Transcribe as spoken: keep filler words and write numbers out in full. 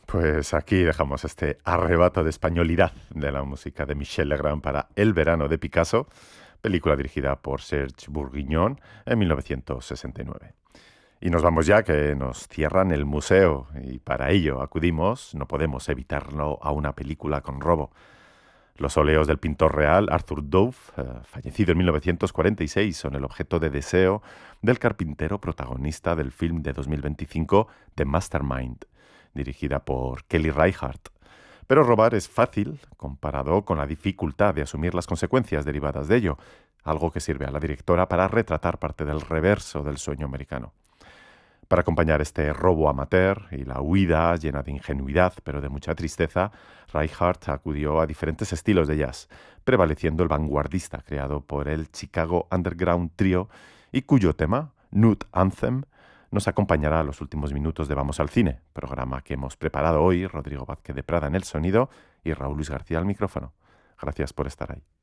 Pues aquí dejamos este arrebato de españolidad de la música de Michel Legrand para El verano de Picasso, película dirigida por Serge Bourguignon en mil novecientos sesenta y nueve. Y nos vamos ya, que nos cierran el museo, y para ello acudimos, no podemos evitarlo, a una película con robo. Los óleos del pintor real Arthur Dove, eh, fallecido en mil novecientos cuarenta y seis, son el objeto de deseo del carpintero protagonista del film de dos mil veinticinco The Mastermind, dirigida por Kelly Reichardt. Pero robar es fácil comparado con la dificultad de asumir las consecuencias derivadas de ello, algo que sirve a la directora para retratar parte del reverso del sueño americano. Para acompañar este robo amateur y la huida llena de ingenuidad pero de mucha tristeza, Reichardt acudió a diferentes estilos de jazz, prevaleciendo el vanguardista creado por el Chicago Underground Trio y cuyo tema, Nude Anthem, nos acompañará a los últimos minutos de Vamos al Cine, programa que hemos preparado hoy Rodrigo Vázquez de Prada en el sonido y Raúl Luis García al micrófono. Gracias por estar ahí.